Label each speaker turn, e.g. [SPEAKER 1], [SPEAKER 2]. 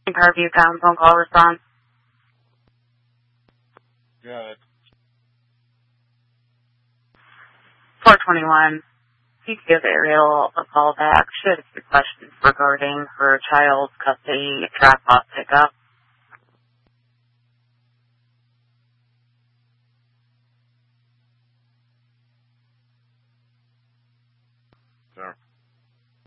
[SPEAKER 1] Parkview Town phone call response.
[SPEAKER 2] Good.
[SPEAKER 1] 421. Please give Ariel a call back. She has a few questions regarding her child's custody drop-off pickup.